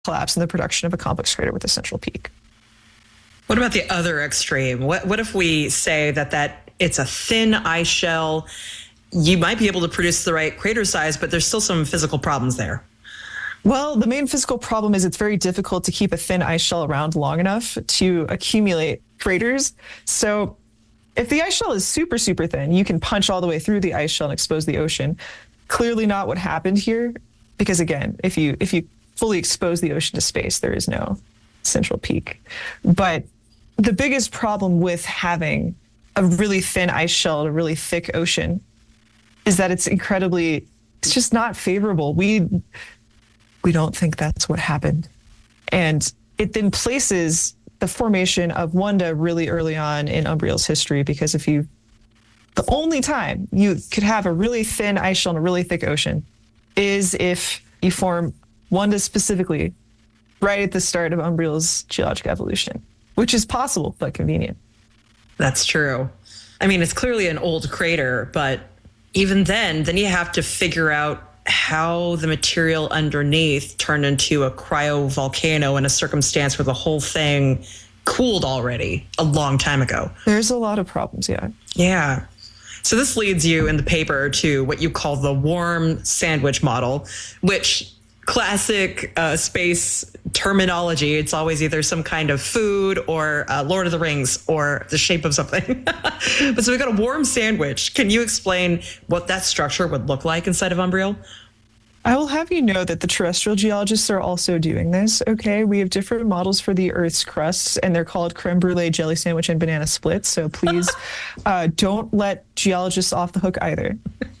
collapse and the production of a complex crater with a central peak. What about the other extreme? What if we say that it's a thin ice shell? You might be able to produce the right crater size, but there's still some physical problems there. Well, the main physical problem is it's very difficult to keep a thin ice shell around long enough to accumulate craters. So if the ice shell is super, super thin, you can punch all the way through the ice shell and expose the ocean. Clearly not what happened here, because again, if you fully expose the ocean to space, there is no central peak. But the biggest problem with having a really thin ice shell and a really thick ocean is that it's just not favorable. We don't think that's what happened. And it then places the formation of Wanda really early on in Umbriel's history, because the only time you could have a really thin ice shell and a really thick ocean is if you form Wanda specifically right at the start of Umbriel's geologic evolution, which is possible but convenient. That's true. I mean, it's clearly an old crater, but even then you have to figure out how the material underneath turned into a cryovolcano in a circumstance where the whole thing cooled already a long time ago. There's a lot of problems, yeah. Yeah. So this leads you in the paper to what you call the warm sandwich model, which classic space terminology. It's always either some kind of food or Lord of the Rings or the shape of something. But so we've got a warm sandwich. Can you explain what that structure would look like inside of Umbriel? I will have you know that the terrestrial geologists are also doing this, okay? We have different models for the Earth's crusts, and they're called creme brulee, jelly sandwich, and banana split. So please don't let geologists off the hook either.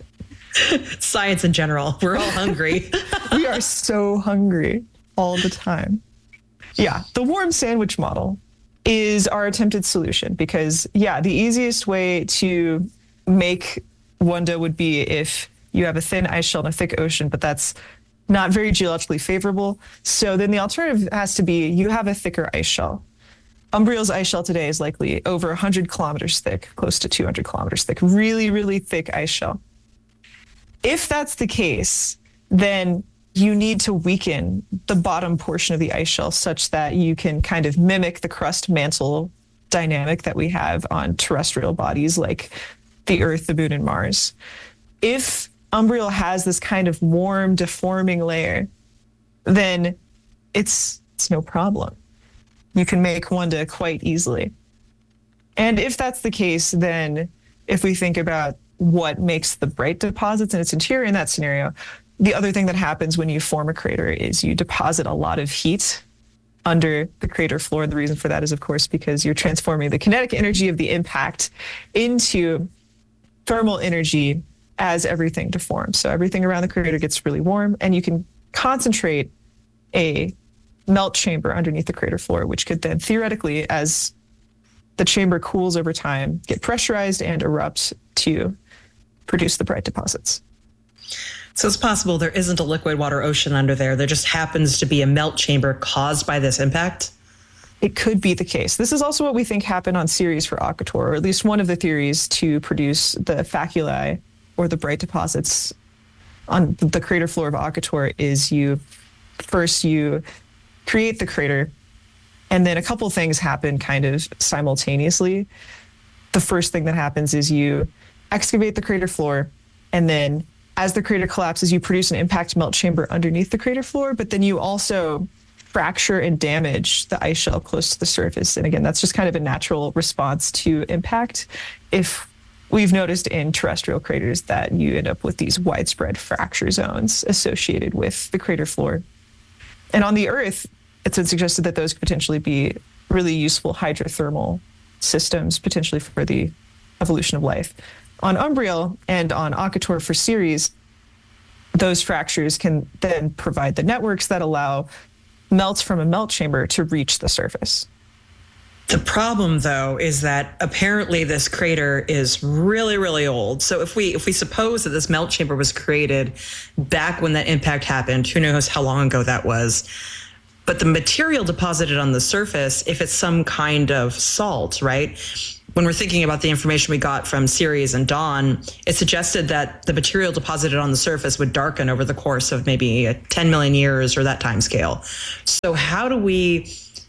Science in general. We're all hungry. We are so hungry all the time. Yeah, the warm sandwich model is our attempted solution because, the easiest way to make Wanda would be if you have a thin ice shell and a thick ocean, but that's not very geologically favorable. So then the alternative has to be you have a thicker ice shell. Umbriel's ice shell today is likely over 100 kilometers thick, close to 200 kilometers thick, really, really thick ice shell. If that's the case, then you need to weaken the bottom portion of the ice shell such that you can kind of mimic the crust mantle dynamic that we have on terrestrial bodies like the Earth, the Moon, and Mars. If Umbriel has this kind of warm, deforming layer, then it's no problem. You can make Wanda quite easily. And if that's the case, then if we think about what makes the bright deposits in its interior in that scenario, the other thing that happens when you form a crater is you deposit a lot of heat under the crater floor. And the reason for that is, of course, because you're transforming the kinetic energy of the impact into thermal energy as everything deforms. So everything around the crater gets really warm, and you can concentrate a melt chamber underneath the crater floor, which could then theoretically, as the chamber cools over time, get pressurized and erupt to produce the bright deposits. So it's possible there isn't a liquid water ocean under there. There just happens to be a melt chamber caused by this impact? It could be the case. This is also what we think happened on Ceres for Akator, or at least one of the theories to produce the faculae or the bright deposits on the crater floor of Akator is you create the crater, and then a couple things happen kind of simultaneously. The first thing that happens is you excavate the crater floor, and then as the crater collapses, you produce an impact melt chamber underneath the crater floor, but then you also fracture and damage the ice shell close to the surface. And again, that's just kind of a natural response to impact. If we've noticed in terrestrial craters that you end up with these widespread fracture zones associated with the crater floor. And on the Earth, it's been suggested that those could potentially be really useful hydrothermal systems, potentially for the evolution of life. On Umbriel and on Akator for Ceres, those fractures can then provide the networks that allow melts from a melt chamber to reach the surface. The problem, though, is that apparently this crater is really, really old. So if we suppose that this melt chamber was created back when that impact happened, who knows how long ago that was, but the material deposited on the surface, if it's some kind of salt, right, when we're thinking about the information we got from Ceres and Dawn, it suggested that the material deposited on the surface would darken over the course of maybe 10 million years or that time scale. So how do we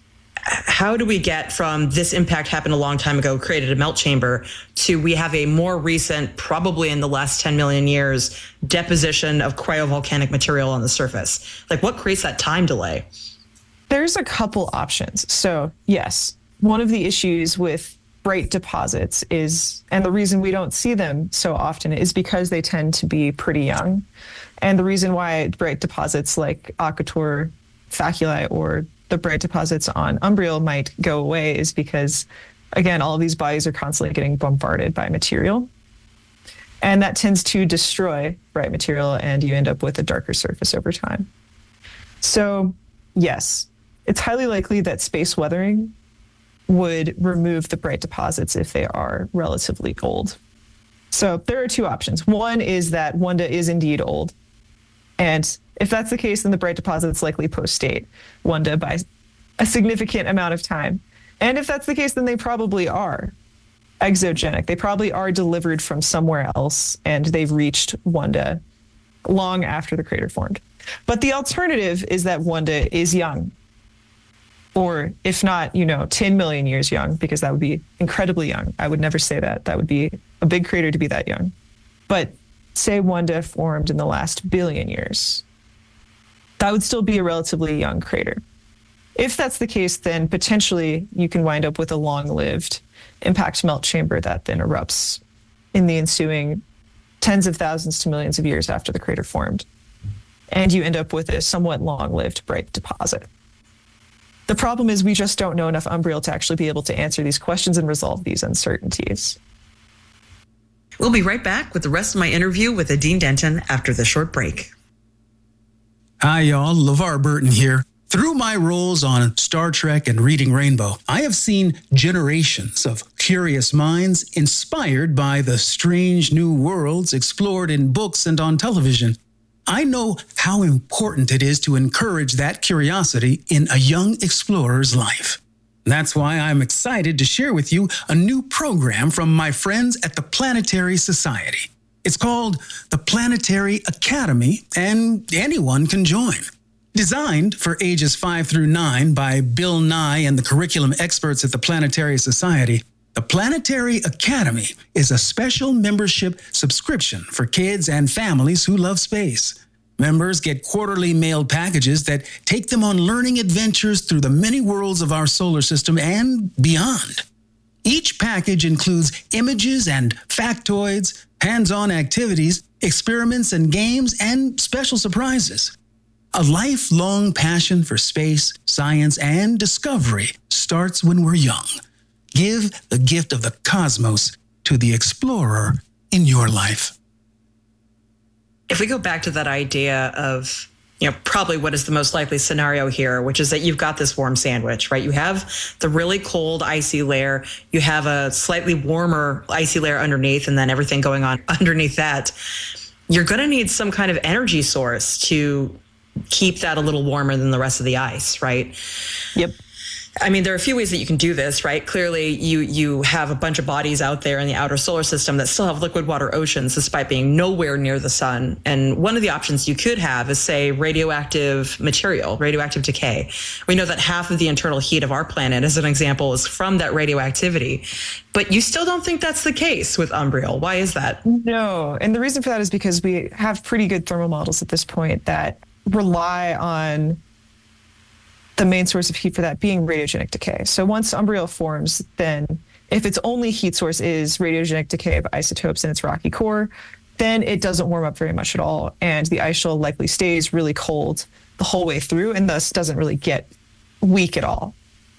get from this impact happened a long time ago, created a melt chamber, to we have a more recent, probably in the last 10 million years, deposition of cryovolcanic material on the surface? Like, what creates that time delay? There's a couple options. So yes, one of the issues with bright deposits is, and the reason we don't see them so often is because they tend to be pretty young. And the reason why bright deposits like Akator faculae or the bright deposits on Umbriel might go away is because, again, all of these bodies are constantly getting bombarded by material. And that tends to destroy bright material, and you end up with a darker surface over time. So, yes, it's highly likely that space weathering would remove the bright deposits if they are relatively old. So there are two options. One is that Wanda is indeed old. And if that's the case, then the bright deposits likely post-date Wanda by a significant amount of time. And if that's the case, then they probably are exogenic. They probably are delivered from somewhere else, and they've reached Wanda long after the crater formed. But the alternative is that Wanda is young. Or if not, 10 million years young, because that would be incredibly young. I would never say that. That would be a big crater to be that young. But say Wanda formed in the last billion years. That would still be a relatively young crater. If that's the case, then potentially you can wind up with a long-lived impact melt chamber that then erupts in the ensuing tens of thousands to millions of years after the crater formed. And you end up with a somewhat long-lived bright deposit. The problem is we just don't know enough Umbriel to actually be able to answer these questions and resolve these uncertainties. We'll be right back with the rest of my interview with Adine Denton after the short break. Hi, y'all. LeVar Burton here. Through my roles on Star Trek and Reading Rainbow, I have seen generations of curious minds inspired by the strange new worlds explored in books and on television. I know how important it is to encourage that curiosity in a young explorer's life. That's why I'm excited to share with you a new program from my friends at the Planetary Society. It's called the Planetary Academy, and anyone can join. Designed for ages 5 through 9 by Bill Nye and the curriculum experts at the Planetary Society, the Planetary Academy is a special membership subscription for kids and families who love space. Members get quarterly mailed packages that take them on learning adventures through the many worlds of our solar system and beyond. Each package includes images and factoids, hands-on activities, experiments and games, and special surprises. A lifelong passion for space, science, and discovery starts when we're young. Give the gift of the cosmos to the explorer in your life. If we go back to that idea of, probably what is the most likely scenario here, which is that you've got this warm sandwich, right? You have the really cold, icy layer. You have a slightly warmer, icy layer underneath, and then everything going on underneath that. You're going to need some kind of energy source to keep that a little warmer than the rest of the ice, right? Yep. I mean, there are a few ways that you can do this, right? Clearly, you have a bunch of bodies out there in the outer solar system that still have liquid water oceans despite being nowhere near the sun. And one of the options you could have is, say, radioactive material, radioactive decay. We know that half of the internal heat of our planet, as an example, is from that radioactivity. But you still don't think that's the case with Umbriel. Why is that? No. And the reason for that is because we have pretty good thermal models at this point that rely on the main source of heat for that being radiogenic decay. So once Umbriel forms, then if its only heat source is radiogenic decay of isotopes in its rocky core, then it doesn't warm up very much at all. And the ice shell likely stays really cold the whole way through and thus doesn't really get weak at all.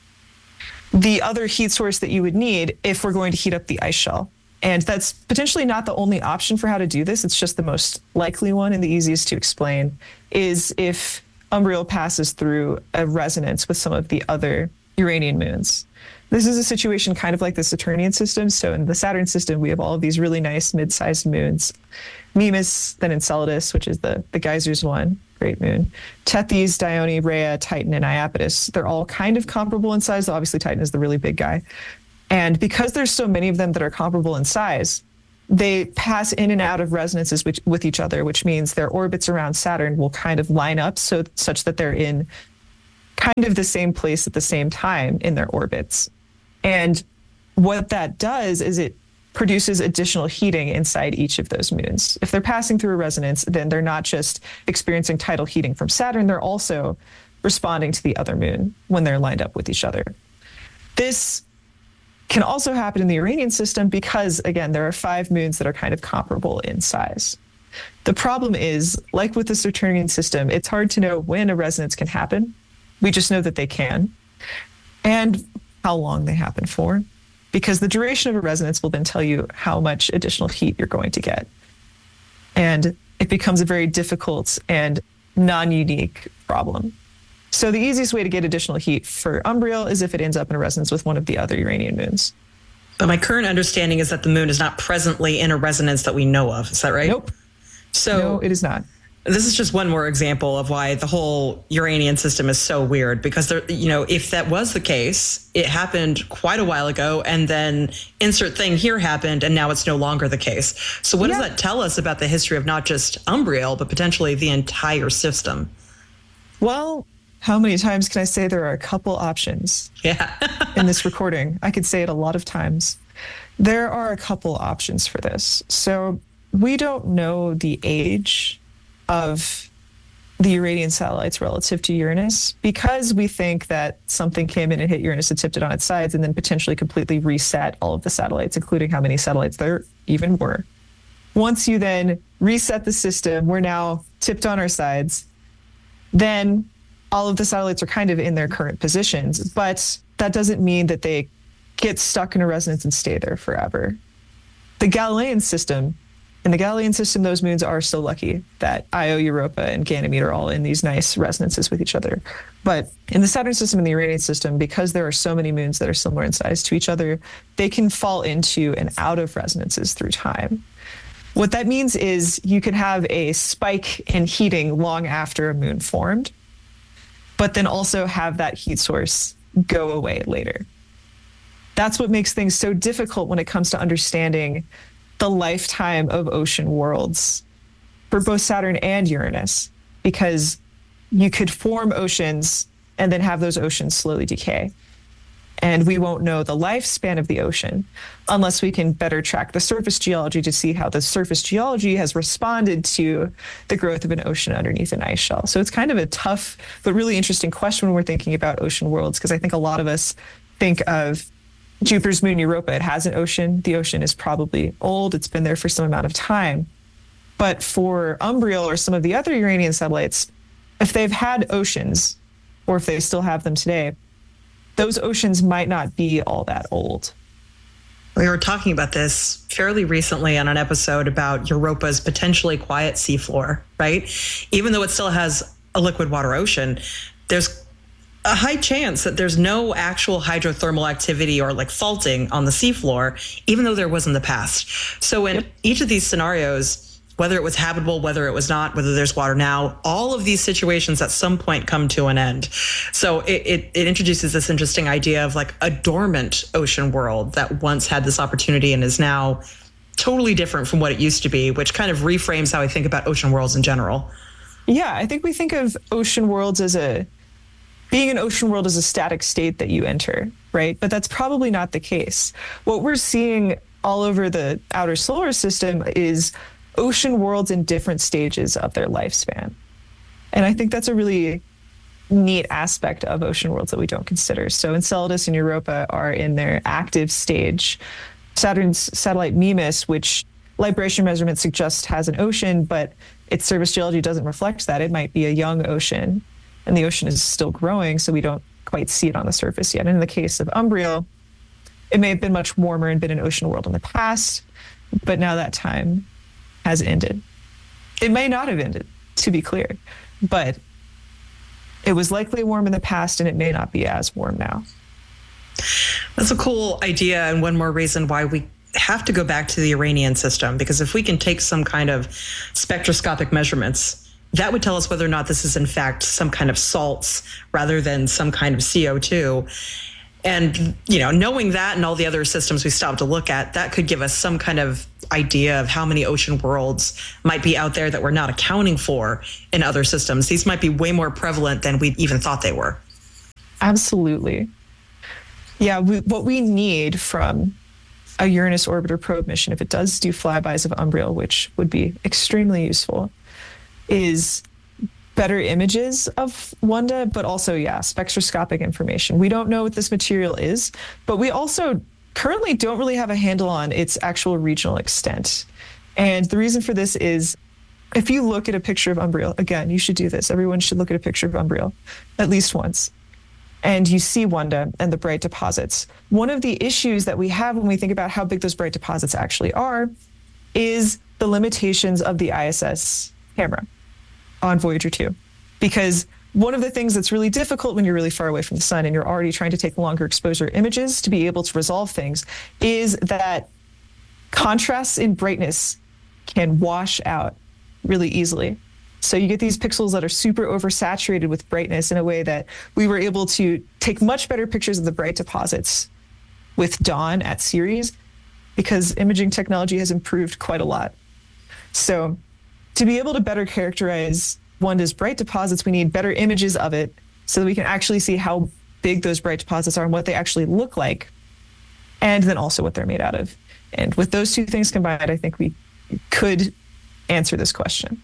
The other heat source that you would need if we're going to heat up the ice shell, and that's potentially not the only option for how to do this, it's just the most likely one and the easiest to explain, is if Umbriel passes through a resonance with some of the other Uranian moons. This is a situation kind of like the Saturnian system. So in the Saturn system, we have all of these really nice mid-sized moons. Mimas, then Enceladus, which is the geysers one, great moon. Tethys, Dione, Rhea, Titan, and Iapetus. They're all kind of comparable in size. Obviously, Titan is the really big guy. And because there's so many of them that are comparable in size, they pass in and out of resonances with each other, which means their orbits around Saturn will kind of line up such that they're in kind of the same place at the same time in their orbits. And what that does is it produces additional heating inside each of those moons. If they're passing through a resonance, then they're not just experiencing tidal heating from Saturn, they're also responding to the other moon when they're lined up with each other. This can also happen in the Uranian system because, again, there are 5 moons that are kind of comparable in size. The problem is, like with the Saturnian system, it's hard to know when a resonance can happen. We just know that they can, and how long they happen for, because the duration of a resonance will then tell you how much additional heat you're going to get. And it becomes a very difficult and non-unique problem. So the easiest way to get additional heat for Umbriel is if it ends up in a resonance with one of the other Uranian moons. But my current understanding is that the moon is not presently in a resonance that we know of. Is that right? Nope. So no, it is not. This is just one more example of why the whole Uranian system is so weird, because there, if that was the case, it happened quite a while ago, and then insert thing here happened, and now it's no longer the case. So what does that tell us about the history of not just Umbriel, but potentially the entire system? Well, how many times can I say there are a couple options in this recording? I could say it a lot of times. There are a couple options for this. So we don't know the age of the Uranian satellites relative to Uranus because we think that something came in and hit Uranus and tipped it on its sides and then potentially completely reset all of the satellites, including how many satellites there even were. Once you then reset the system, we're now tipped on our sides, then all of the satellites are kind of in their current positions, but that doesn't mean that they get stuck in a resonance and stay there forever. In the Galilean system, those moons are so lucky that Io, Europa, and Ganymede are all in these nice resonances with each other. But in the Saturn system and the Uranian system, because there are so many moons that are similar in size to each other, they can fall into and out of resonances through time. What that means is you can have a spike in heating long after a moon formed, but then also have that heat source go away later. That's what makes things so difficult when it comes to understanding the lifetime of ocean worlds for both Saturn and Uranus, because you could form oceans and then have those oceans slowly decay. And we won't know the lifespan of the ocean unless we can better track the surface geology to see how the surface geology has responded to the growth of an ocean underneath an ice shell. So it's kind of a tough but really interesting question when we're thinking about ocean worlds, because I think a lot of us think of Jupiter's moon Europa. It has an ocean. The ocean is probably old. It's been there for some amount of time. But for Umbriel or some of the other Uranian satellites, if they've had oceans, or if they still have them today, those oceans might not be all that old. We were talking about this fairly recently on an episode about Europa's potentially quiet seafloor, right? Even though it still has a liquid water ocean, there's a high chance that there's no actual hydrothermal activity or like faulting on the seafloor, even though there was in the past. So in each of these scenarios, whether it was habitable, whether it was not, whether there's water now, all of these situations at some point come to an end. So it introduces this interesting idea of like a dormant ocean world that once had this opportunity and is now totally different from what it used to be, which kind of reframes how I think about ocean worlds in general. Yeah, I think we think of ocean worlds as being an ocean world is a static state that you enter, right? But that's probably not the case. What we're seeing all over the outer solar system is ocean worlds in different stages of their lifespan. And I think that's a really neat aspect of ocean worlds that we don't consider. So Enceladus and Europa are in their active stage. Saturn's satellite Mimas, which libration measurements suggest has an ocean, but its surface geology doesn't reflect that. It might be a young ocean, and the ocean is still growing, so we don't quite see it on the surface yet. And in the case of Umbriel, it may have been much warmer and been an ocean world in the past, but now that time has ended. It may not have ended, to be clear, but it was likely warm in the past and it may not be as warm now. That's a cool idea, and one more reason why we have to go back to the Uranian system, because if we can take some kind of spectroscopic measurements, that would tell us whether or not this is in fact some kind of salts rather than some kind of CO2. And, knowing that and all the other systems we stopped to look at, that could give us some kind of idea of how many ocean worlds might be out there that we're not accounting for in other systems. These might be way more prevalent than we even thought they were. Absolutely. Yeah, what we need from a Uranus orbiter probe mission, if it does do flybys of Umbriel, which would be extremely useful, is better images of Wanda, but also, spectroscopic information. We don't know what this material is, but we also currently don't really have a handle on its actual regional extent. And the reason for this is, if you look at a picture of Umbriel, again, you should do this. Everyone should look at a picture of Umbriel at least once. And you see Wanda and the bright deposits. One of the issues that we have when we think about how big those bright deposits actually are is the limitations of the ISS camera on Voyager 2. Because one of the things that's really difficult when you're really far away from the sun and you're already trying to take longer exposure images to be able to resolve things is that contrasts in brightness can wash out really easily. So you get these pixels that are super oversaturated with brightness in a way that we were able to take much better pictures of the bright deposits with Dawn at Ceres, because imaging technology has improved quite a lot. So to be able to better characterize Wanda's bright deposits, we need better images of it so that we can actually see how big those bright deposits are and what they actually look like, and then also what they're made out of. And with those two things combined, I think we could answer this question.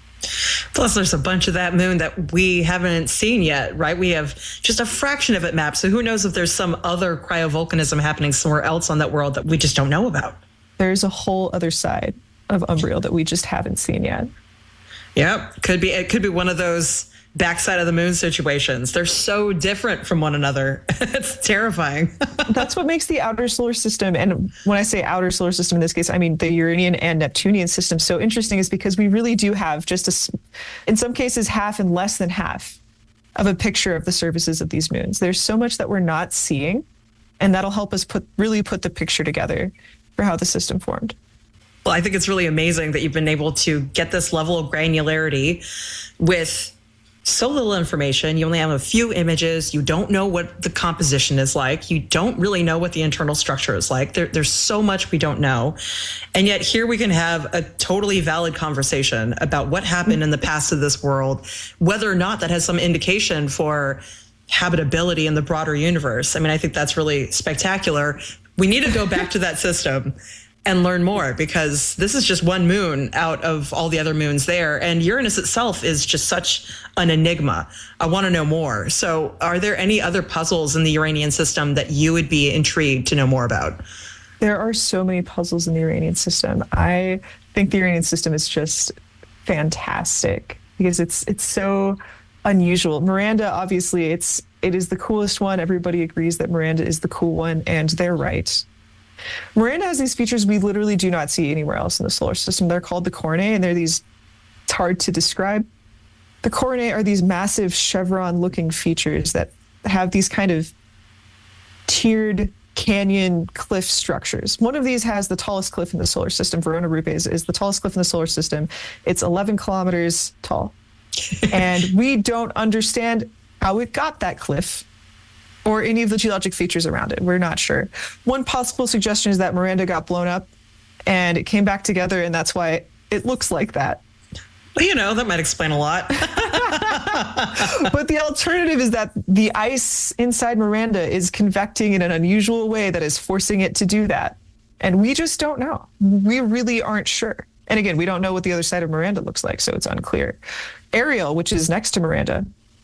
Plus, there's a bunch of that moon that we haven't seen yet, right? We have just a fraction of it mapped. So who knows if there's some other cryovolcanism happening somewhere else on that world that we just don't know about. There's a whole other side of Umbriel that we just haven't seen yet. Yeah, it could be one of those backside of the moon situations. They're so different from one another. It's terrifying. That's what makes the outer solar system, and when I say outer solar system in this case, I mean the Uranian and Neptunian system, so interesting is because we really do have just in some cases, half and less than half of a picture of the surfaces of these moons. There's so much that we're not seeing, and that'll help us really put the picture together for how the system formed. Well, I think it's really amazing that you've been able to get this level of granularity with so little information. You only have a few images. You don't know what the composition is like. You don't really know what the internal structure is like. There's so much we don't know. And yet here we can have a totally valid conversation about what happened in the past of this world, whether or not that has some indication for habitability in the broader universe. I mean, I think that's really spectacular. We need to go back to that system and learn more, because this is just one moon out of all the other moons there. And Uranus itself is just such an enigma. I want to know more. So are there any other puzzles in the Uranian system that you would be intrigued to know more about? There are so many puzzles in the Uranian system. I think the Uranian system is just fantastic because it's so unusual. Miranda, obviously, it is the coolest one. Everybody agrees that Miranda is the cool one, and they're right. Miranda has these features we literally do not see anywhere else in the solar system. They're called the coronae, and it's hard to describe. The coronae are these massive chevron-looking features that have these kind of tiered canyon cliff structures. One of these has the tallest cliff in the solar system. Verona Rupes is the tallest cliff in the solar system. It's 11 kilometers tall. And we don't understand how it got that cliff or any of the geologic features around it. We're not sure. One possible suggestion is that Miranda got blown up and it came back together, and that's why it looks like that. Well, that might explain a lot. But the alternative is that the ice inside Miranda is convecting in an unusual way that is forcing it to do that. And we just don't know. We really aren't sure. And again, we don't know what the other side of Miranda looks like, so it's unclear. Ariel, which is next to Miranda,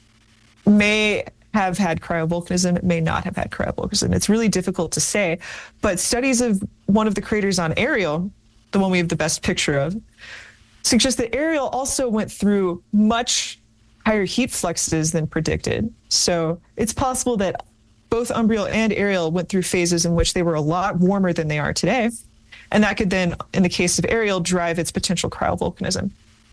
may have had cryovolcanism, it may not have had cryovolcanism. It's really difficult to say, but studies of one of the craters on Ariel, the one we have the best picture of, suggest that Ariel also went through much higher heat fluxes than predicted. So it's possible that both Umbriel and Ariel went through phases in which they were a lot warmer than they are today. And that could then, in the case of Ariel, drive its potential cryovolcanism.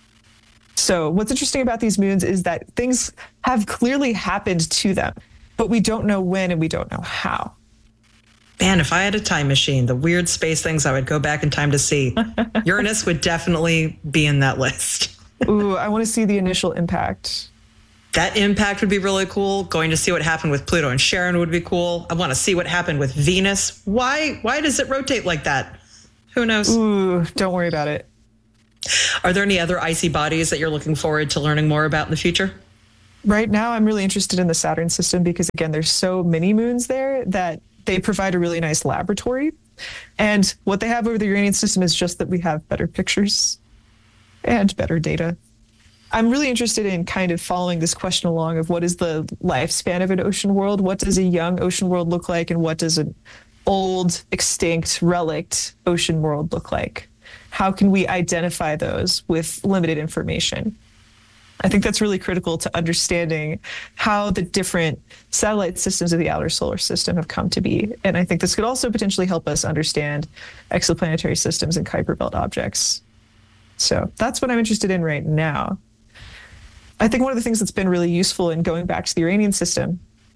So what's interesting about these moons is that things have clearly happened to them, but we don't know when and we don't know how. Man, if I had a time machine, the weird space things I would go back in time to see, Uranus would definitely be in that list. Ooh, I want to see the initial impact. That impact would be really cool. Going to see what happened with Pluto and Charon would be cool. I want to see what happened with Venus. Why does it rotate like that? Who knows? Ooh, don't worry about it. Are there any other icy bodies that you're looking forward to learning more about in the future? Right now, I'm really interested in the Saturn system because, again, there's so many moons there that they provide a really nice laboratory. And what they have over the Uranian system is just that we have better pictures and better data. I'm really interested in kind of following this question along of what is the lifespan of an ocean world? What does a young ocean world look like? And what does an old, extinct, relict ocean world look like? How can we identify those with limited information? I think that's really critical to understanding how the different satellite systems of the outer solar system have come to be. And I think this could also potentially help us understand exoplanetary systems and Kuiper Belt objects. So that's what I'm interested in right now. I think one of the things that's been really useful in going back to the Uranian system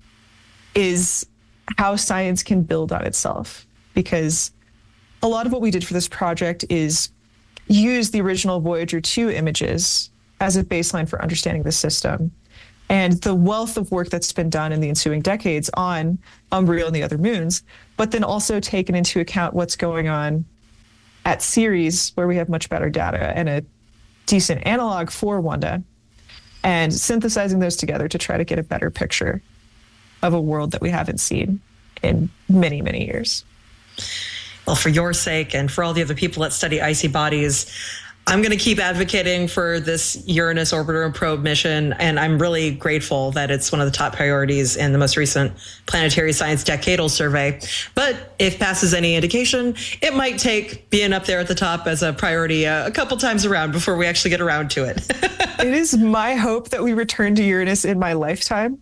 is how science can build on itself. Because a lot of what we did for this project is use the original Voyager 2 images as a baseline for understanding the system. And the wealth of work that's been done in the ensuing decades on Umbriel and the other moons, but then also taken into account what's going on at Ceres, where we have much better data and a decent analog for Wanda, and synthesizing those together to try to get a better picture of a world that we haven't seen in many, many years. Well, for your sake and for all the other people that study icy bodies, I'm going to keep advocating for this Uranus orbiter and probe mission, and I'm really grateful that it's one of the top priorities in the most recent Planetary Science Decadal Survey. But if passes any indication, it might take being up there at the top as a priority a couple times around before we actually get around to it. It is my hope that we return to Uranus in my lifetime.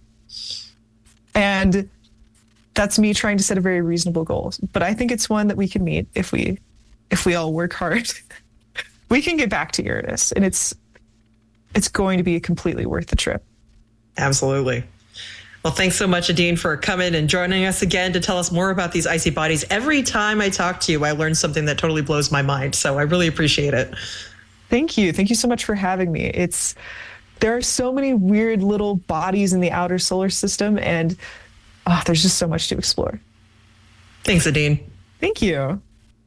And that's me trying to set a very reasonable goal. But I think it's one that we can meet if we all work hard. We can get back to Uranus, and it's going to be completely worth the trip. Absolutely. Well, thanks so much, Adine, for coming and joining us again to tell us more about these icy bodies. Every time I talk to you, I learn something that totally blows my mind. So I really appreciate it. Thank you. Thank you so much for having me. There are so many weird little bodies in the outer solar system, and there's just so much to explore. Thanks, Adine. Thank you.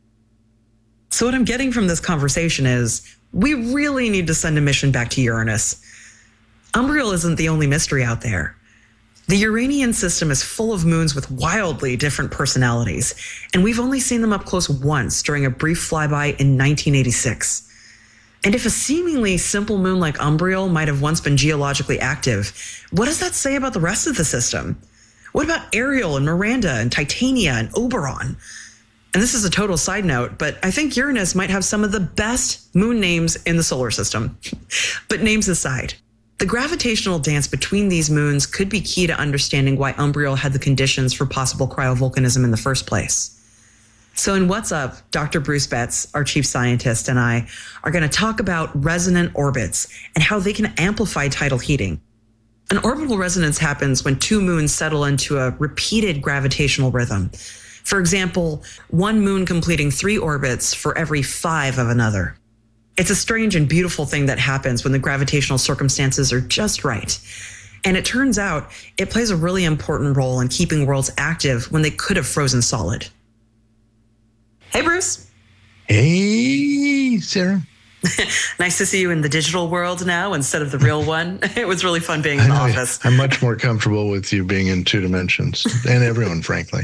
So what I'm getting from this conversation is we really need to send a mission back to Uranus. Umbriel isn't the only mystery out there. The Uranian system is full of moons with wildly different personalities, and we've only seen them up close once during a brief flyby in 1986. And if a seemingly simple moon like Umbriel might have once been geologically active, what does that say about the rest of the system? What about Ariel and Miranda and Titania and Oberon? And this is a total side note, but I think Uranus might have some of the best moon names in the solar system. But names aside, the gravitational dance between these moons could be key to understanding why Umbriel had the conditions for possible cryovolcanism in the first place. So in What's Up, Dr. Bruce Betts, our chief scientist, and I are going to talk about resonant orbits and how they can amplify tidal heating. An orbital resonance happens when two moons settle into a repeated gravitational rhythm. For example, one moon completing 3 orbits for every 5 of another. It's a strange and beautiful thing that happens when the gravitational circumstances are just right. And it turns out it plays a really important role in keeping worlds active when they could have frozen solid. Hey, Bruce. Hey, Sarah. Nice to see you in the digital world now instead of the real one. It was really fun being in the office. I'm much more comfortable with you being in 2 dimensions, and everyone, frankly.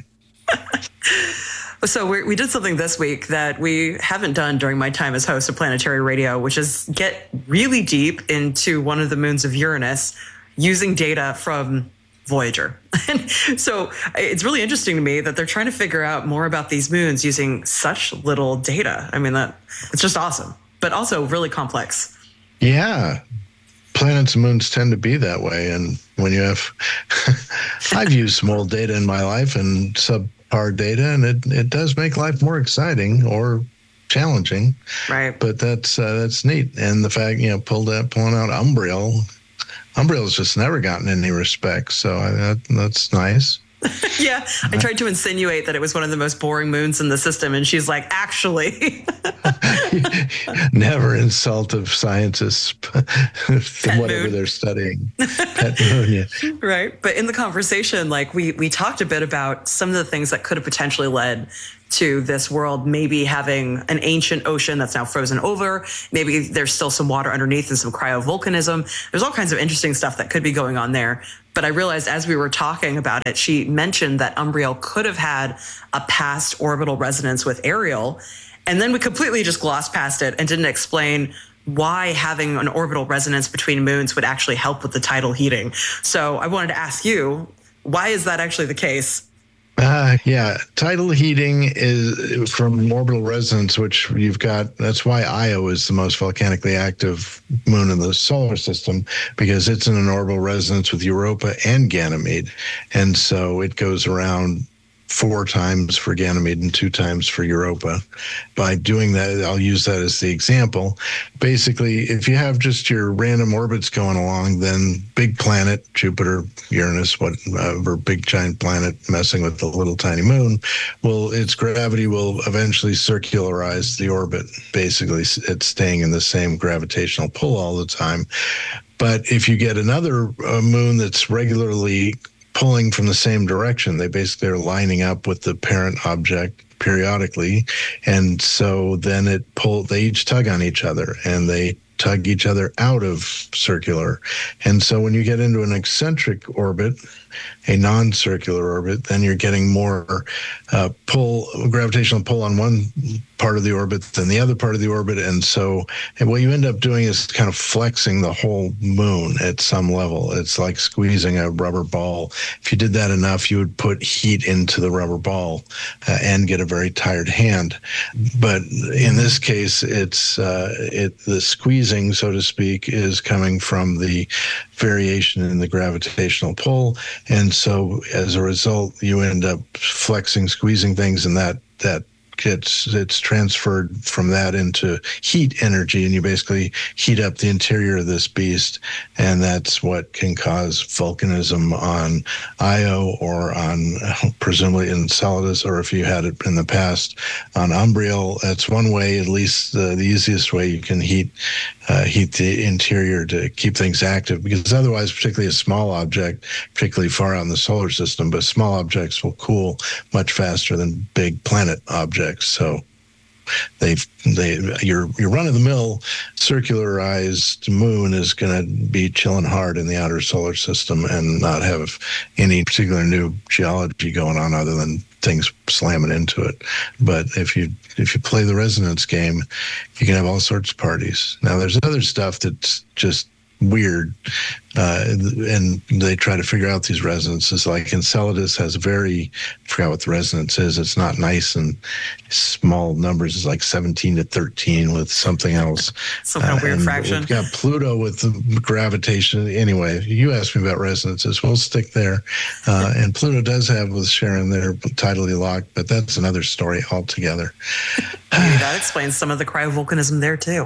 So we did something this week that we haven't done during my time as host of Planetary Radio, which is get really deep into one of the moons of Uranus using data from Voyager. And so it's really interesting to me that they're trying to figure out more about these moons using such little data. I mean, it's just awesome, but also really complex. Yeah. Planets and moons tend to be that way. And when you have, I've used small data in my life and subpar data, and it does make life more exciting or challenging. Right. But that's neat. And the fact, pulling out Umbriel's just never gotten any respect. So that's nice. Yeah, I tried to insinuate that it was one of the most boring moons in the system, and she's like, actually. Never insult of scientists, whatever moon. they're studying. Pet moon, yeah. Right. But in the conversation, like we talked a bit about some of the things that could have potentially led to this world maybe having an ancient ocean that's now frozen over. Maybe there's still some water underneath and some cryovolcanism. There's all kinds of interesting stuff that could be going on there. But I realized as we were talking about it, she mentioned that Umbriel could have had a past orbital resonance with Ariel. And then we completely just glossed past it and didn't explain why having an orbital resonance between moons would actually help with the tidal heating. So I wanted to ask you, why is that actually the case? Yeah, tidal heating is from orbital resonance, which you've got. That's why Io is the most volcanically active moon in the solar system, because it's in an orbital resonance with Europa and Ganymede. And so it goes around 4 times for Ganymede and 2 times for Europa. By doing that, I'll use that as the example. Basically, if you have just your random orbits going along, then big planet, Jupiter, Uranus, whatever, big giant planet messing with the little tiny moon, its gravity will eventually circularize the orbit. Basically, it's staying in the same gravitational pull all the time. But if you get another moon that's regularly pulling from the same direction, they basically are lining up with the parent object periodically, and so then they each tug on each other, and they tug each other out of circular. And so when you get into an eccentric orbit, a non-circular orbit, then you're getting more gravitational pull on one part of the orbit than the other part of the orbit. And what you end up doing is kind of flexing the whole moon at some level. It's like squeezing a rubber ball. If you did that enough, you would put heat into the rubber ball and get a very tired hand. But in this case, the squeezing, so to speak, is coming from the variation in the gravitational pull. And so as a result, you end up flexing, squeezing things, and that it's transferred from that into heat energy, and you basically heat up the interior of this beast, and that's what can cause volcanism on Io, or on presumably Enceladus, or if you had it in the past on Umbriel. That's one way, at least the easiest way you can heat the interior to keep things active, because otherwise, particularly a small object, particularly far out in the solar system, but small objects will cool much faster than big planet objects. So your run-of-the-mill circularized moon is going to be chilling hard in the outer solar system and not have any particular new geology going on other than things slamming into it. But if you play the resonance game, you can have all sorts of parties. Now, there's other stuff that's just weird, and they try to figure out these resonances. Like Enceladus has I forgot what the resonance is. It's not nice and small numbers. It's like 17 to 13 with something else. Some kind of weird fraction. We've got Pluto with the gravitation. Anyway, you asked me about resonances. We'll stick there. And Pluto does have with Sharon there tidally locked, but that's another story altogether. Maybe that explains some of the cryovolcanism there too.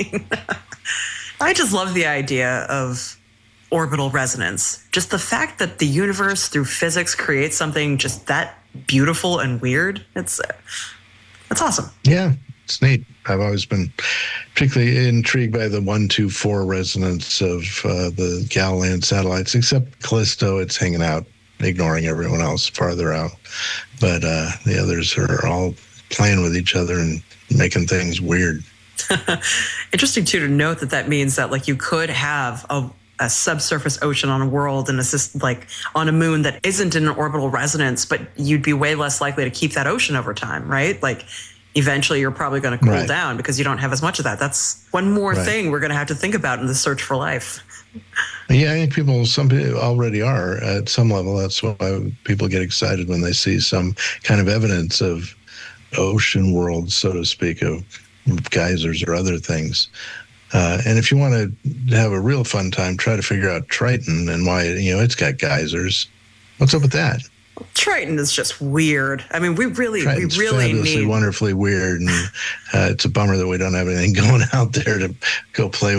I just love the idea of orbital resonance. Just the fact that the universe through physics creates something just that beautiful and weird. That's awesome. Yeah, it's neat. I've always been particularly intrigued by the 1-2-4 resonance of the Galilean satellites, except Callisto, it's hanging out, ignoring everyone else farther out. But the others are all playing with each other and making things weird. Interesting too to note that means that like you could have a subsurface ocean on a world and like on a moon that isn't in an orbital resonance, but you'd be way less likely to keep that ocean over time, right? Like eventually you're probably going to cool down because you don't have as much of that. That's one more thing we're going to have to think about in the search for life. Yeah, I think some people already are at some level. That's why people get excited when they see some kind of evidence of ocean worlds, so to speak, of geysers or other things. And if you want to have a real fun time, try to figure out Triton and why it's got geysers. What's up with that? Triton is just weird. I mean, we really need wonderfully weird, and it's a bummer that we don't have anything going out there to go play with it.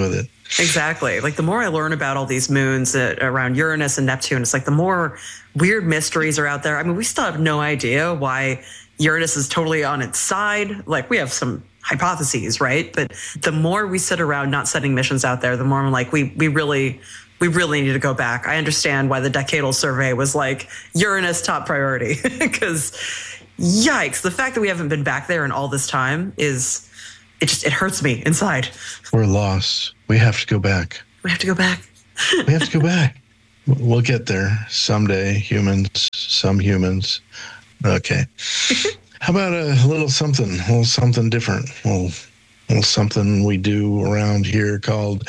Exactly. Like the more I learn about all these moons around Uranus and Neptune, it's like the more weird mysteries are out there. I mean, we still have no idea why Uranus is totally on its side. Like we have some hypotheses, right? But the more we sit around not sending missions out there, the more I'm like, we really need to go back. I understand why the decadal survey was like Uranus top priority, because yikes, the fact that we haven't been back there in all this time it hurts me inside. We're lost. We have to go back. We have to go back. We have to go back. We'll get there someday, some humans. Okay. How about a little something different? A little something we do around here called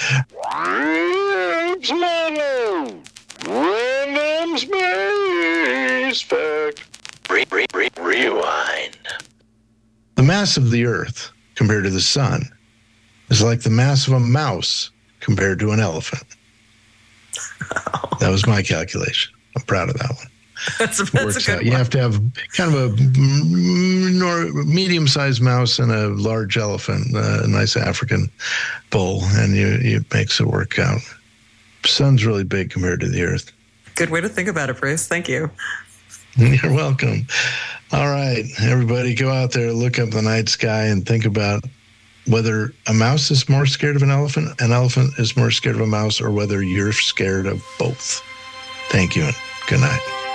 Random Space Fact. Rewind. The mass of the Earth compared to the sun is like the mass of a mouse compared to an elephant. That was my calculation. I'm proud of that one. That's a good one. You have to have kind of a medium-sized mouse and a large elephant, a nice African bull, and it makes it work out. Sun's really big compared to the Earth. Good way to think about it, Bruce. Thank you. You're welcome. All right, everybody, go out there, look up the night sky, and think about whether a mouse is more scared of an elephant is more scared of a mouse, or whether you're scared of both. Thank you, and good night.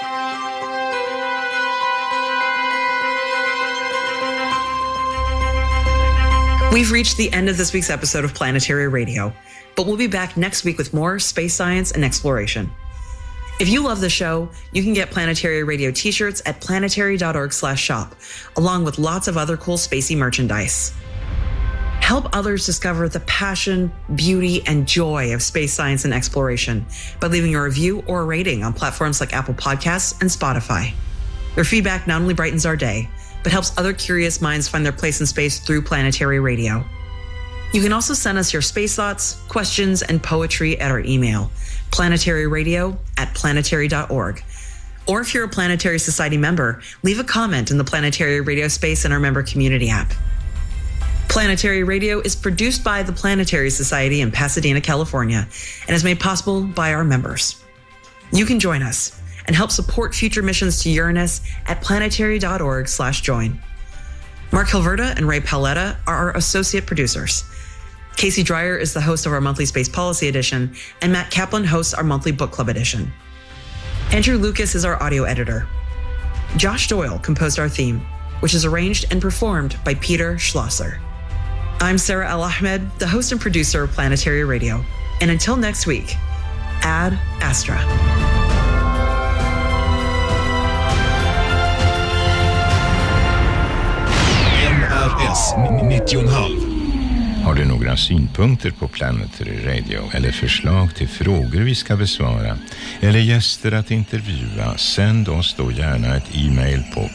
We've reached the end of this week's episode of Planetary Radio, but we'll be back next week with more space science and exploration. If you love the show, you can get Planetary Radio t-shirts at planetary.org/shop, along with lots of other cool spacey merchandise. Help others discover the passion, beauty, and joy of space science and exploration by leaving a review or a rating on platforms like Apple Podcasts and Spotify. Your feedback not only brightens our day, but helps other curious minds find their place in space through Planetary Radio. You can also send us your space thoughts, questions, and poetry at our email, planetaryradio@planetary.org. Or if you're a Planetary Society member, leave a comment in the Planetary Radio space in our member community app. Planetary Radio is produced by the Planetary Society in Pasadena, California, and is made possible by our members. You can join us and help support future missions to Uranus at planetary.org/join. Mark Hilverda and Ray Paletta are our associate producers. Casey Dreyer is the host of our monthly Space Policy Edition, and Matt Kaplan hosts our monthly Book Club Edition. Andrew Lucas is our audio editor. Josh Doyle composed our theme, which is arranged and performed by Peter Schlosser. I'm Sarah El-Ahmed, the host and producer of Planetary Radio. And until next week, Ad Astra. NRS 90,5. Har du några synpunkter på Planetary Radio eller förslag till frågor vi ska besvara eller gäster att intervjua, sänd oss då gärna ett e-mail på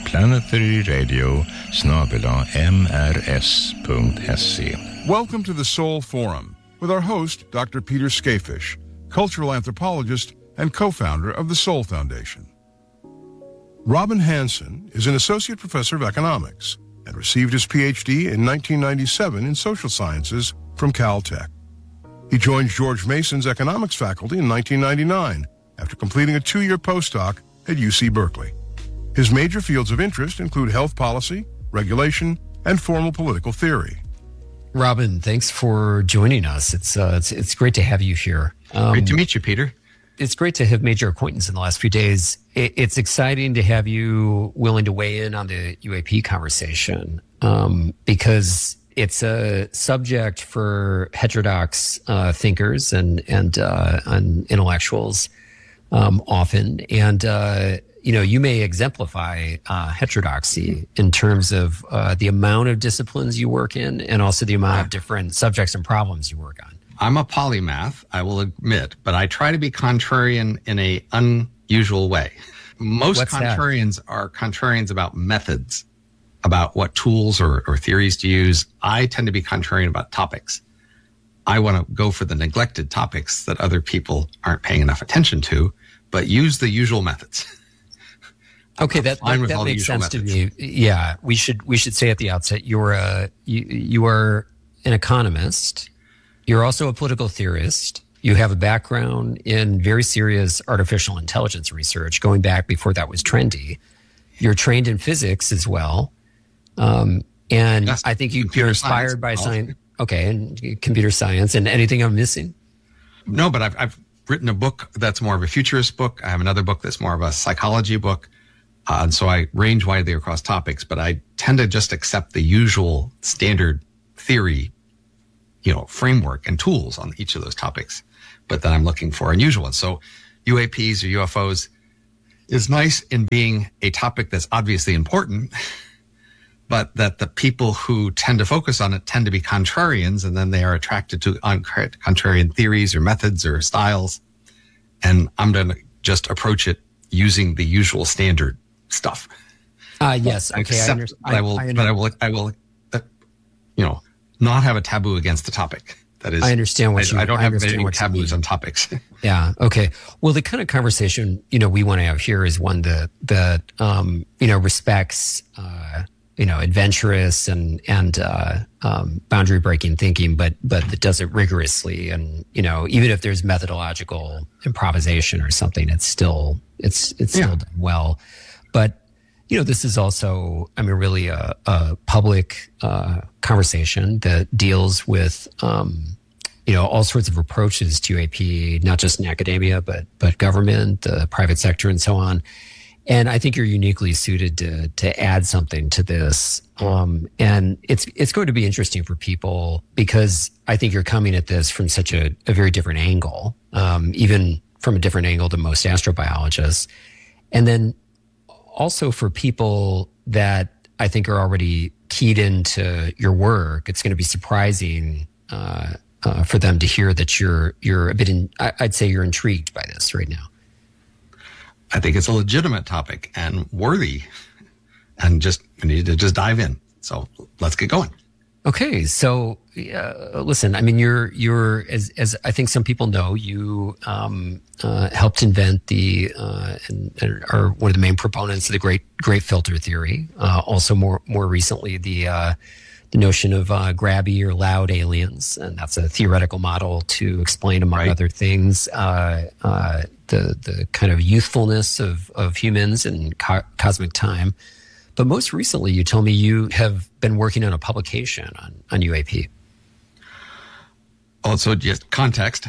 planetaryradio@mrs.se. Welcome to the Soul Forum with our host, Dr. Peter Skafish, cultural anthropologist and co-founder of the Soul Foundation. Robin Hanson is an associate professor of economics and received his PhD in 1997 in social sciences from Caltech. He joined George Mason's economics faculty in 1999 after completing a 2-year postdoc at UC Berkeley. His major fields of interest include health policy, regulation, and formal political theory. Robin, thanks for joining us. It's great to have you here. Great to meet you, Peter. It's great to have made your acquaintance in the last few days. It's exciting to have you willing to weigh in on the UAP conversation because it's a subject for heterodox thinkers and intellectuals often. And, you may exemplify heterodoxy in terms of the amount of disciplines you work in and also the amount of different subjects and problems you work on. I'm a polymath, I will admit, but I try to be contrarian in a unusual way. Most contrarians are contrarians about methods, about what tools or theories to use. I tend to be contrarian about topics. I want to go for the neglected topics that other people aren't paying enough attention to, but use the usual methods. Okay, that makes sense to me. Yeah, we should say at the outset you are an economist. You're also a political theorist. You have a background in very serious artificial intelligence research, going back before that was trendy. You're trained in physics as well. And yes, I think you're inspired by science. Okay, and computer science. And anything I'm missing? No, but I've written a book that's more of a futurist book. I have another book that's more of a psychology book. And so I range widely across topics, but I tend to just accept the usual standard theory, framework and tools on each of those topics. But then I'm looking for unusual ones. So UAPs or UFOs is nice in being a topic that's obviously important, but that the people who tend to focus on it tend to be contrarians, and then they are attracted to contrarian theories or methods or styles. And I'm going to just approach it using the usual standard stuff. Yes. Okay. I will, not have a taboo against the topic. That is, I understand what I don't have any taboos on topics. Yeah. Okay. Well, the kind of conversation, we want to have here is one that respects, adventurous and boundary breaking thinking, but that does it rigorously. And, even if there's methodological improvisation or something, it's still done well. But, this is also, really a public conversation that deals with, all sorts of approaches to UAP, not just in academia, but government, the private sector, and so on. And I think you're uniquely suited to add something to this. And it's going to be interesting for people because I think you're coming at this from such a very different angle, even from a different angle than most astrobiologists. And then also for people that I think are already keyed into your work, it's going to be surprising for them to hear that you're a bit I'd say you're intrigued by this right now. I think it's a legitimate topic and worthy, and we need to just dive in. So let's get going. Okay. So listen, you're as I think some people know, you helped invent and are one of the main proponents of the great filter theory. Also more recently, the notion of grabby or loud aliens, and that's a theoretical model to explain, among other things, the kind of youthfulness of humans and cosmic time. But most recently, you told me you have been working on a publication on UAP. Also, just context.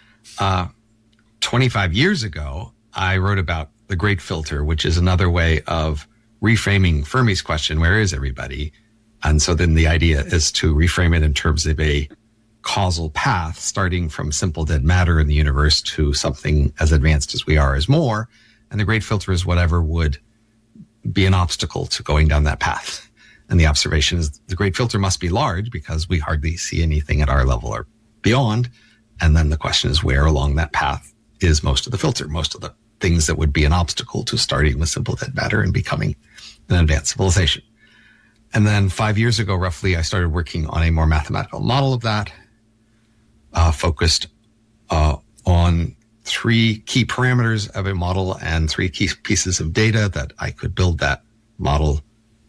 25 years ago, I wrote about the Great Filter, which is another way of reframing Fermi's question, where is everybody? And so then the idea is to reframe it in terms of a causal path, starting from simple dead matter in the universe to something as advanced as we are as more. And the Great Filter is whatever would be an obstacle to going down that path. And the observation is the Great Filter must be large because we hardly see anything at our level or beyond. And then the question is, where along that path is most of the filter, most of the things that would be an obstacle to starting with simple dead matter and becoming an advanced civilization. And then 5 years ago, roughly, I started working on a more mathematical model of that, focused on 3 key parameters of a model and 3 key pieces of data that I could build that model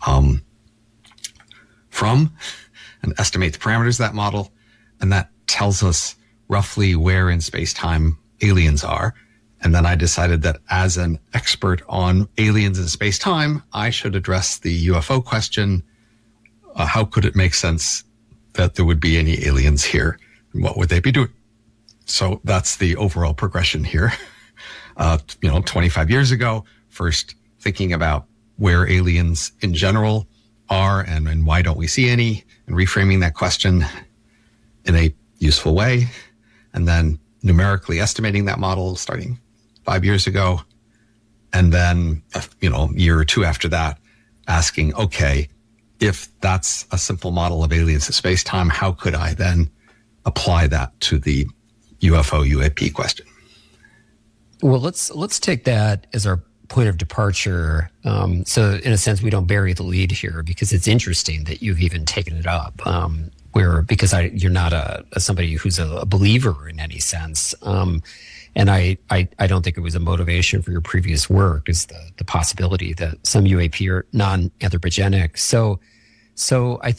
from and estimate the parameters of that model. And that tells us roughly where in space-time aliens are. And then I decided that as an expert on aliens in space-time, I should address the UFO question. How could it make sense that there would be any aliens here? And what would they be doing? So that's the overall progression here. 25 years ago, first thinking about where aliens in general are and why don't we see any, and reframing that question in a useful way. And then numerically estimating that model starting 5 years ago. And then, a year or two after that, asking, okay, if that's a simple model of aliens in space-time, how could I then apply that to the UFO UAP question? Well, let's take that as our point of departure. So in a sense, we don't bury the lead here because it's interesting that you've even taken it up. Because you're not somebody who's a believer in any sense. And I don't think it was a motivation for your previous work, is the possibility that some UAP are non-anthropogenic. So I think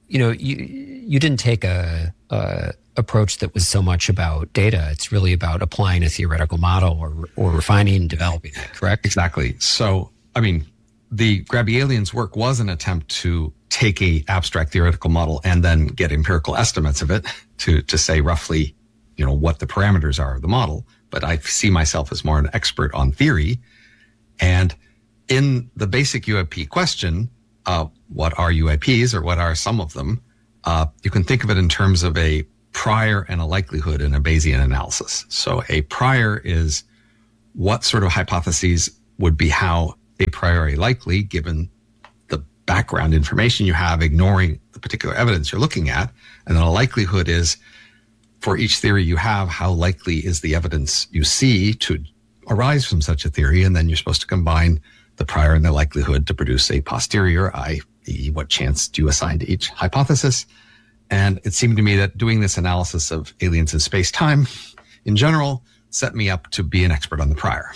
you didn't take a approach that was so much about data. It's really about applying a theoretical model or refining and developing it, correct? Exactly. So, I mean, the Grabby Aliens work was an attempt to take a abstract theoretical model and then get empirical estimates of it to say roughly, what the parameters are of the model. But I see myself as more an expert on theory. And in the basic UAP question, what are UAPs or what are some of them? You can think of it in terms of a prior and a likelihood in a Bayesian analysis. So a prior is what sort of hypotheses would be how a priori likely given the background information you have, ignoring the particular evidence you're looking at. And then a likelihood is for each theory you have, how likely is the evidence you see to arise from such a theory? And then you're supposed to combine the prior and the likelihood to produce a posterior, i.e. what chance do you assign to each hypothesis? And it seemed to me that doing this analysis of aliens in space-time in general set me up to be an expert on the prior.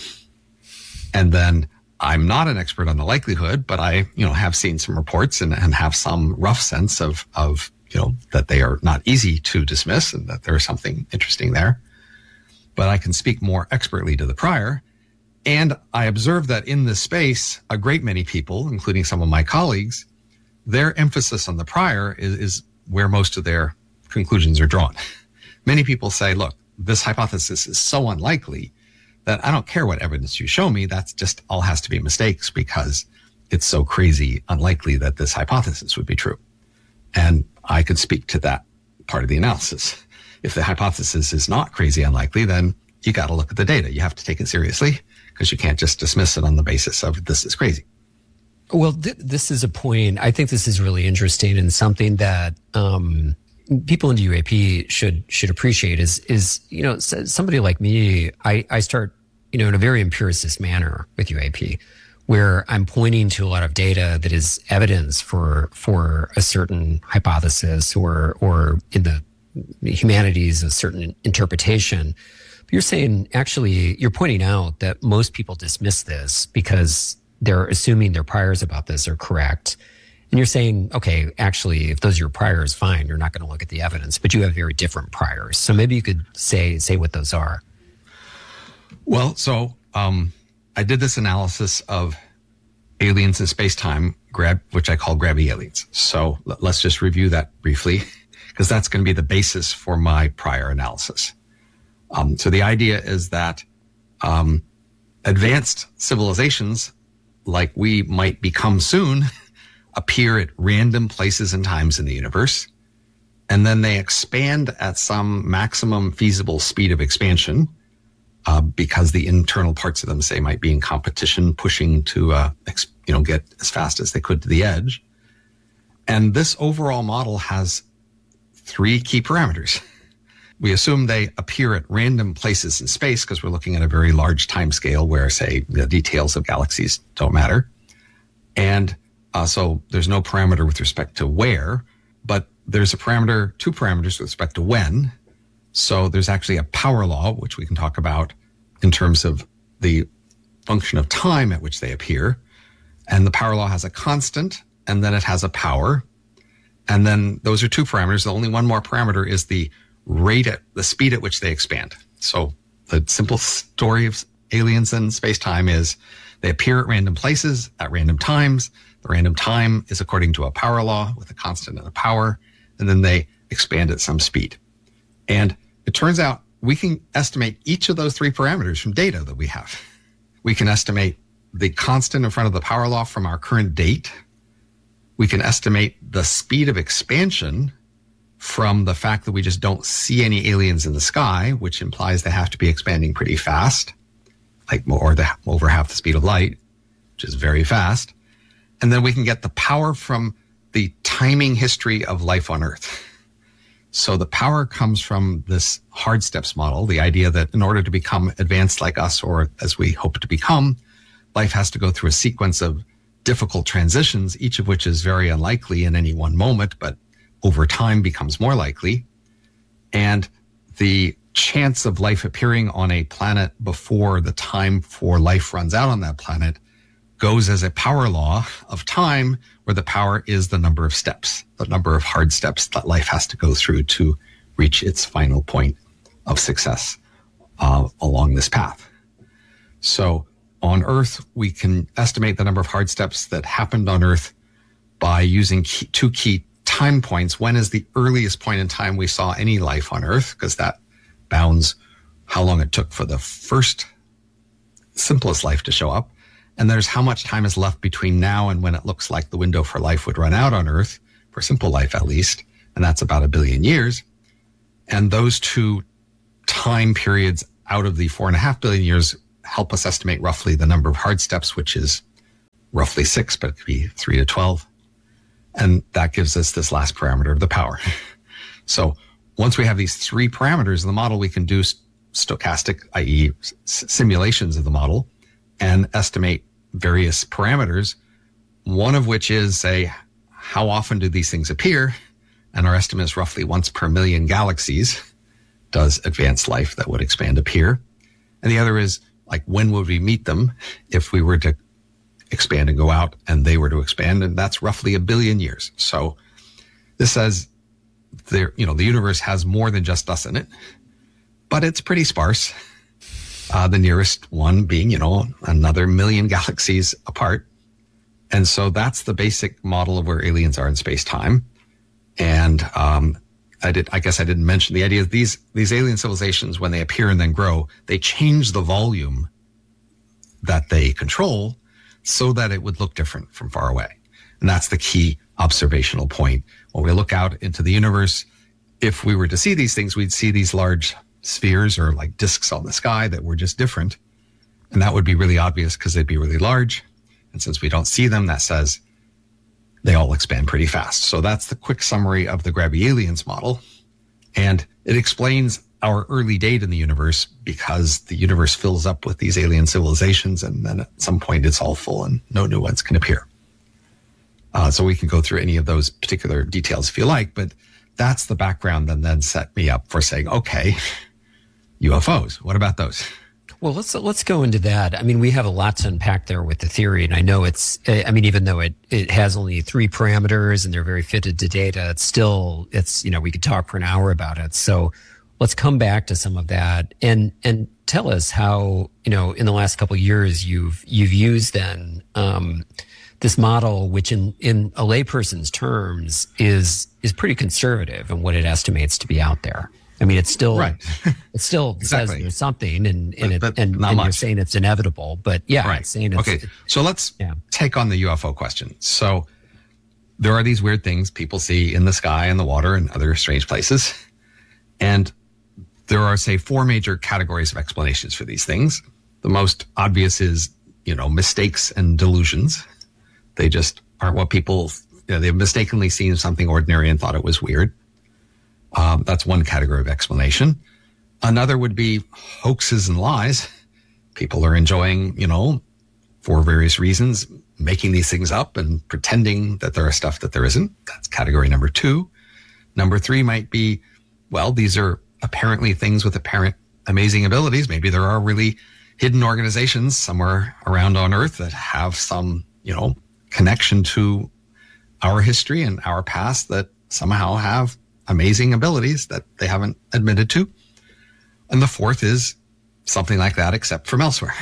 And then I'm not an expert on the likelihood, but I, have seen some reports and have some rough sense of, that they are not easy to dismiss and that there is something interesting there. But I can speak more expertly to the prior. And I observed that in this space, a great many people, including some of my colleagues, their emphasis on the prior is where most of their conclusions are drawn. Many people say, look, this hypothesis is so unlikely that I don't care what evidence you show me. That's just all has to be mistakes because it's so crazy unlikely that this hypothesis would be true. And I could speak to that part of the analysis. If the hypothesis is not crazy unlikely, then you got to look at the data. You have to take it seriously because you can't just dismiss it on the basis of this is crazy. Well, this is a point. I think this is really interesting and something that people in the UAP should appreciate is somebody like me, I start, in a very empiricist manner with UAP, where I'm pointing to a lot of data that is evidence for a certain hypothesis or in the humanities, a certain interpretation. But you're saying, actually, you're pointing out that most people dismiss this because they're assuming their priors about this are correct. And you're saying, okay, actually, if those are your priors, fine, you're not going to look at the evidence, but you have very different priors. So maybe you could say what those are. Well, so I did this analysis of aliens in space-time, which I call Grabby Aliens. So let's just review that briefly, because that's going to be the basis for my prior analysis. So the idea is that advanced civilizations, like we might become soon, appear at random places and times in the universe, and then they expand at some maximum feasible speed of expansion because the internal parts of them, say, might be in competition, pushing to get as fast as they could to the edge. And this overall model has 3 key parameters. We assume they appear at random places in space because we're looking at a very large time scale where, say, the details of galaxies don't matter. And so there's no parameter with respect to where, but there's 2 parameters with respect to when. So there's actually a power law, which we can talk about in terms of the function of time at which they appear. And the power law has a constant, and then it has a power. And then those are 2 parameters. The only one more parameter is the speed at which they expand. So the simple story of aliens in space-time is they appear at random places at random times. The random time is according to a power law with a constant and a power, and then they expand at some speed. And it turns out we can estimate each of those 3 parameters from data that we have. We can estimate the constant in front of the power law from our current date. We can estimate the speed of expansion from the fact that we just don't see any aliens in the sky, which implies they have to be expanding pretty fast, like over half the speed of light, which is very fast. And then we can get the power from the timing history of life on Earth. So the power comes from this hard steps model, the idea that in order to become advanced like us, or as we hope to become, life has to go through a sequence of difficult transitions, each of which is very unlikely in any one moment, but over time becomes more likely. And the chance of life appearing on a planet before the time for life runs out on that planet goes as a power law of time, where the power is the number of steps, the number of hard steps that life has to go through to reach its final point of success along this path. So on Earth, we can estimate the number of hard steps that happened on Earth by using two key time points. When is the earliest point in time we saw any life on Earth? Because that bounds how long it took for the first simplest life to show up. And there's how much time is left between now and when it looks like the window for life would run out on Earth, for simple life at least. And that's about 1 billion years. And those two time periods out of the 4.5 billion years help us estimate roughly the number of hard steps, which is roughly 6, but it could be 3 to 12. And that gives us this last parameter of the power. So once we have these 3 parameters in the model, we can do stochastic, i.e. simulations of the model, and estimate various parameters, one of which is, say, how often do these things appear? And our estimate is roughly once per million galaxies does advanced life that would expand appear. And the other is, like, when would we meet them if we were to expand and go out and they were to expand? And that's roughly 1 billion years. So this says the universe has more than just us in it, but it's pretty sparse. The nearest one being, another 1 million galaxies apart. And so that's the basic model of where aliens are in space-time. And I guess I didn't mention the idea of these alien civilizations, when they appear and then grow, they change the volume that they control so that it would look different from far away. And that's the key observational point. When we look out into the universe, if we were to see these things, we'd see these large spheres or like disks on the sky that were just different. And that would be really obvious because they'd be really large. And since we don't see them, that says they all expand pretty fast. So that's the quick summary of the Grabby Aliens model. And it explains our early date in the universe, because the universe fills up with these alien civilizations, and then at some point it's all full and no new ones can appear. So we can go through any of those particular details if you like, but that's the background that then set me up for saying, okay, UFOs, what about those? Well, let's go into that. I mean, we have a lot to unpack there with the theory, and I know even though it has only 3 parameters and they're very fitted to data, it's we could talk for an hour about it. So let's come back to some of that and tell us how, in the last couple of years you've used then this model, which in a layperson's terms is pretty conservative in what it estimates to be out there. I mean, it's still right. It still exactly. Says there's something, and you're saying it's inevitable. But yeah, right. It's saying it's, okay. So let's take on the UFO question. So there are these weird things people see in the sky and the water and other strange places, and there are, say, 4 major categories of explanations for these things. The most obvious is, mistakes and delusions. They just aren't what people. They've mistakenly seen something ordinary and thought it was weird. That's one category of explanation. Another would be hoaxes and lies. People are enjoying, for various reasons, making these things up and pretending that there is stuff that there isn't. That's category number 2. Number 3 might be, well, these are apparently things with apparent amazing abilities. Maybe there are really hidden organizations somewhere around on Earth that have some, connection to our history and our past that somehow have amazing abilities that they haven't admitted to. And the 4th is something like that, except from elsewhere,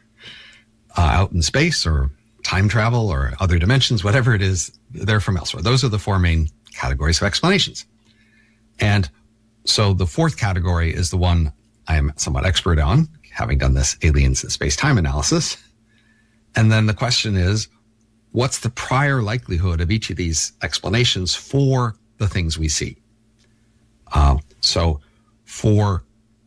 out in space or time travel or other dimensions, whatever it is, they're from elsewhere. Those are the 4 main categories of explanations. And so the 4th category is the one I am somewhat expert on, having done this aliens and space-time analysis. And then the question is, what's the prior likelihood of each of these explanations for the things we see? So for,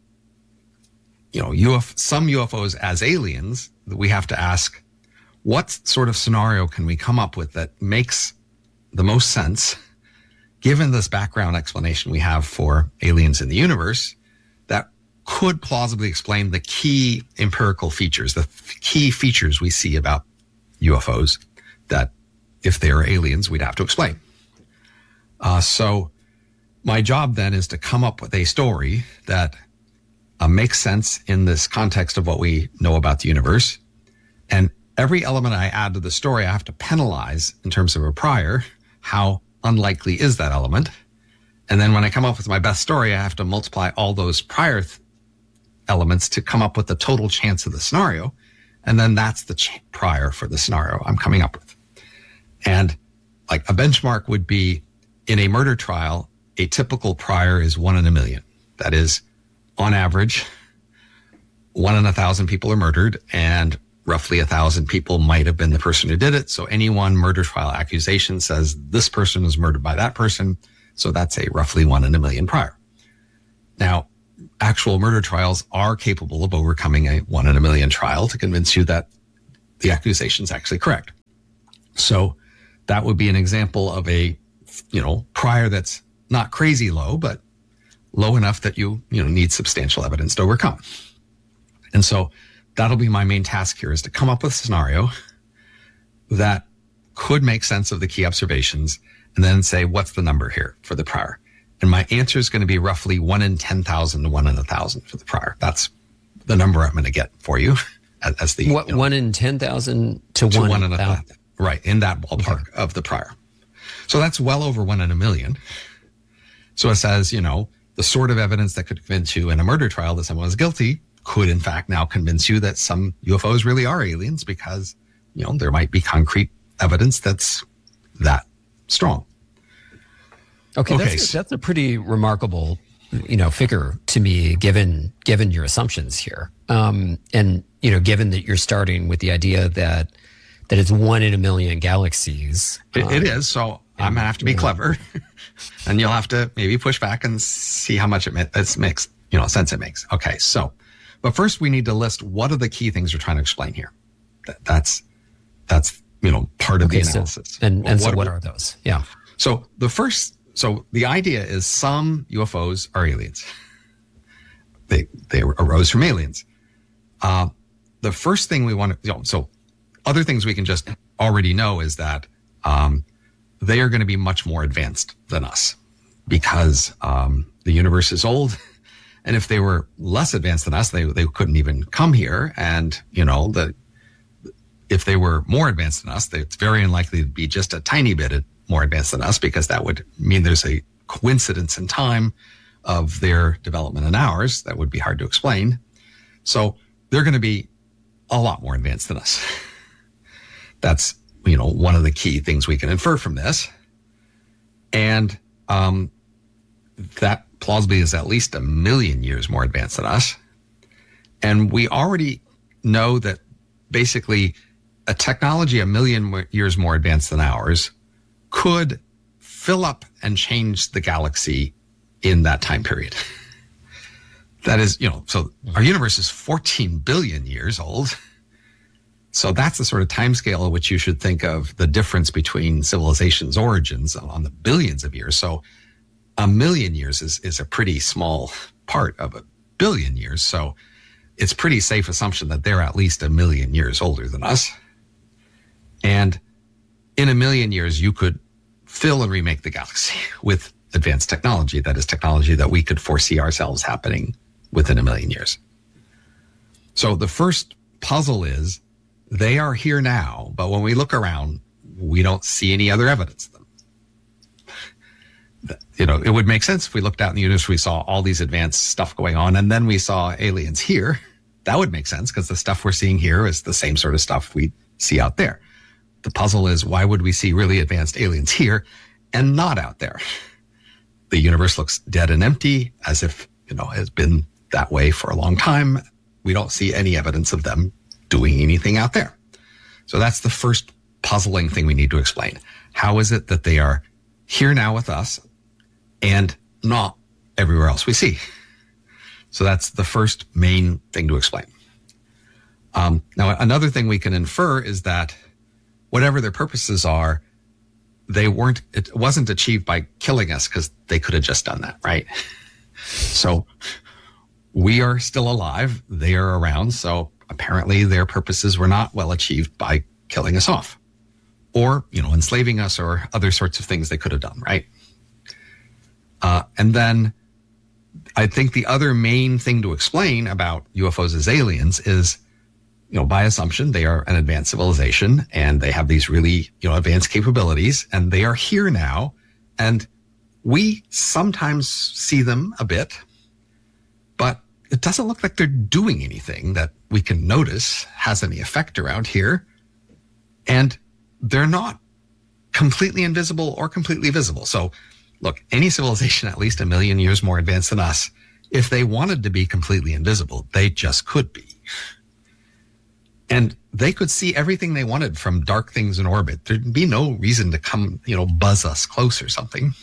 some UFOs as aliens, we have to ask, what sort of scenario can we come up with that makes the most sense, given this background explanation we have for aliens in the universe, that could plausibly explain the key empirical features, the key features we see about UFOs that, if they are aliens, we'd have to explain. So my job then is to come up with a story that makes sense in this context of what we know about the universe, and every element I add to the story, I have to penalize in terms of a prior. How unlikely is that element? And then when I come up with my best story, I have to multiply all those prior elements to come up with the total chance of the scenario. And then that's the prior for the scenario I'm coming up with. And like a benchmark would be in a murder trial, a typical prior is 1 in a million. That is, on average, 1 in 1,000 people are murdered, and roughly 1,000 people might have been the person who did it. So any one murder trial accusation says this person was murdered by that person. So that's a roughly 1 in a million prior. Now, actual murder trials are capable of overcoming a 1 in a million trial to convince you that the accusation is actually correct. So that would be an example of a, prior that's not crazy low, but low enough that you need substantial evidence to overcome. And so that'll be my main task here, is to come up with a scenario that could make sense of the key observations and then say, what's the number here for the prior? And my answer is going to be roughly 1 in 10,000 to 1 in 1,000 for the prior. That's the number I'm going to get for you as the... 1 in 10,000 to 1 in 1,000. Right, in that ballpark of the prior. So that's well over 1 in a million. So it says, the sort of evidence that could convince you in a murder trial that someone is guilty could in fact now convince you that some UFOs really are aliens, because, there might be concrete evidence that's that strong. Okay. That's a pretty remarkable, figure to me, given your assumptions here. And, given that you're starting with the idea that it's 1 in a million galaxies. It is. So I'm going to have to be clever, and you'll have to maybe push back and see how much it makes, sense it makes. Okay. So, but first we need to list what are the key things we're trying to explain here. That's part of the analysis. So what are those? Yeah. So the idea is some UFOs are aliens. They arose from aliens. The first thing we want to, so other things we can just already know is that they are going to be much more advanced than us, because the universe is old. And if they were less advanced than us, they couldn't even come here. And, if they were more advanced than us, it's very unlikely to be just a tiny bit more advanced than us, because that would mean there's a coincidence in time of their development and ours that would be hard to explain. So they're going to be a lot more advanced than us. That's, one of the key things we can infer from this. And that plausibly is at least 1 million years more advanced than us. And we already know that basically a technology 1 million years more advanced than ours could fill up and change the galaxy in that time period. That is, so our universe is 14 billion years old. So that's the sort of timescale at which you should think of the difference between civilization's origins on the billions of years. So 1 million years is a pretty small part of 1 billion years. So it's pretty safe assumption that they're at least 1 million years older than us. And in 1 million years, you could fill and remake the galaxy with advanced technology. That is technology that we could foresee ourselves happening within 1 million years. So the first puzzle is they are here now, but when we look around, we don't see any other evidence of them. It would make sense if we looked out in the universe, we saw all these advanced stuff going on, and then we saw aliens here. That would make sense, because the stuff we're seeing here is the same sort of stuff we see out there. The puzzle is, why would we see really advanced aliens here and not out there? The universe looks dead and empty, as if, has been that way for a long time. We don't see any evidence of them doing anything out there. So that's the first puzzling thing we need to explain. How is it that they are here now with us and not everywhere else we see? So that's the first main thing to explain. Now, another thing we can infer is that whatever their purposes are, it wasn't achieved by killing us, because they could have just done that, right? So we are still alive. They are around. So apparently their purposes were not well achieved by killing us off, or, enslaving us, or other sorts of things they could have done, right? And then I think the other main thing to explain about UFOs as aliens is by assumption, they are an advanced civilization and they have these really, advanced capabilities, and they are here now. And we sometimes see them a bit, but it doesn't look like they're doing anything that we can notice has any effect around here. And they're not completely invisible or completely visible. So look, any civilization at least 1 million years more advanced than us, if they wanted to be completely invisible, they just could be. And they could see everything they wanted from dark things in orbit. There'd be no reason to come, buzz us close or something.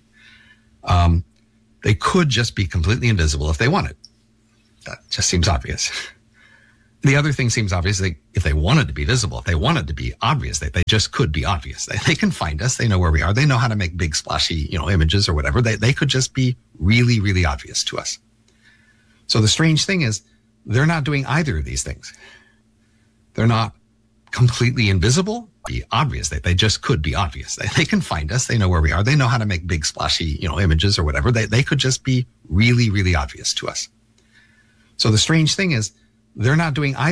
They could just be completely invisible if they wanted. That just seems obvious. The other thing seems obvious. If they wanted to be visible, if they wanted to be obvious, they just could be obvious. They can find us. They know where we are. They know how to make big splashy, images or whatever. They could just be really, really obvious to us. So the strange thing is they're not doing either of these things. They're not completely invisible, be obvious. They just could be obvious. They can find us. They know where we are. They know how to make big splashy, images or whatever. They could just be really, really obvious to us. So the strange thing is they're not doing either